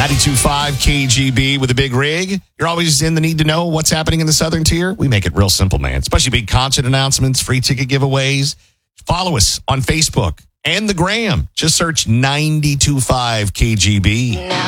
92.5 KGB with a big rig. You're always in the need to know what's happening in the Southern Tier. We make it real simple, man. Especially big concert announcements, free ticket giveaways. Follow us on Facebook and the Gram. Just search 92.5 KGB.